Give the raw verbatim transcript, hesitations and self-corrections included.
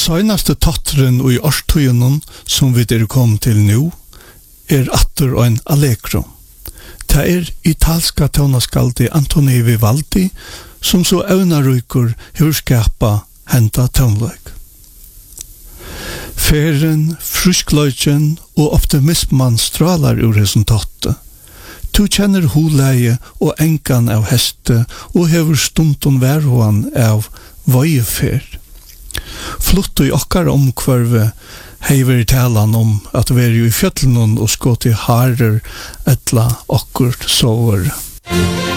Søgnaste totteren og i årstøyenen som vi er kommet til nå, er atter og en allegro. Det er italska tøvnaskaldi Antoni Vivaldi som så evnarykur hur skapa henta tøvnløyk. Feren, fruskløyken og optimisman stralar ur hesson totte. Tu kjenner huleie og enkan av heste og hever stundon verhoan av vøyefer. Flutt i okkar omkvarve hever talan om at vi er i fjøtlen og skå til harer etla okkur sover.